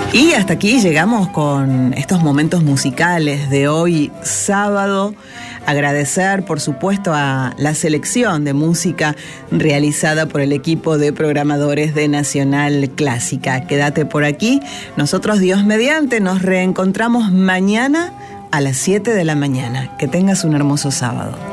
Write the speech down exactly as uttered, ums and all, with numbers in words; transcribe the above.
Y hasta aquí llegamos con estos momentos musicales de hoy sábado. Agradecer, por supuesto, a la selección de música realizada por el equipo de programadores de Nacional Clásica. Quédate por aquí. Nosotros, Dios mediante, nos reencontramos mañana a las siete de la mañana. Que tengas un hermoso sábado.